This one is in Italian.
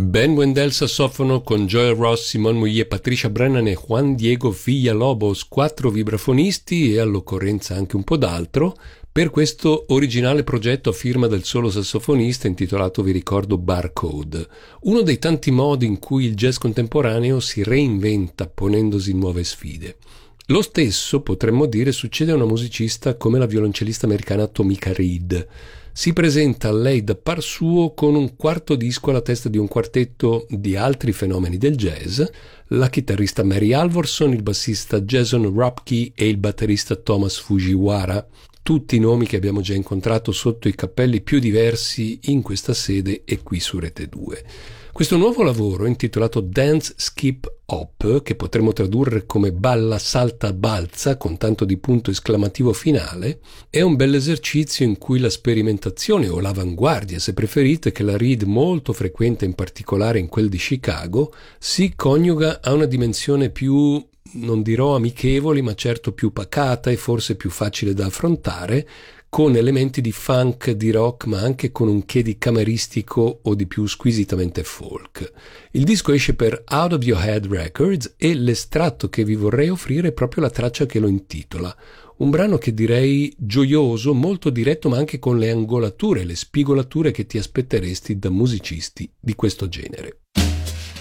Ben Wendell sassofono con Joel Ross, Simone Mouillet, Patricia Brennan e Juan Diego Villalobos, 4 vibrafonisti e all'occorrenza anche un po' d'altro, per questo originale progetto a firma del solo sassofonista intitolato, vi ricordo, Barcode, uno dei tanti modi in cui il jazz contemporaneo si reinventa ponendosi nuove sfide. Lo stesso, potremmo dire, succede a una musicista come la violoncellista americana Tomika Reed. Si presenta a lei da par suo con un quarto disco alla testa di un quartetto di altri fenomeni del jazz, la chitarrista Mary Alvorson, il bassista Jason Rupke e il batterista Thomas Fujiwara, tutti nomi che abbiamo già incontrato sotto i cappelli più diversi in questa sede e qui su Rete 2. Questo nuovo lavoro, intitolato Dance Skip Hop, che potremmo tradurre come balla, salta, balza, con tanto di punto esclamativo finale, è un bell'esercizio in cui la sperimentazione, o l'avanguardia, se preferite, che la Reed molto frequente in particolare in quel di Chicago, si coniuga a una dimensione più, non dirò amichevole, ma certo più pacata e forse più facile da affrontare, con elementi di funk, di rock, ma anche con un che di cameristico o di più squisitamente folk. Il disco esce per Out of Your Head Records e l'estratto che vi vorrei offrire è proprio la traccia che lo intitola. Un brano che direi gioioso, molto diretto, ma anche con le angolature, le spigolature che ti aspetteresti da musicisti di questo genere.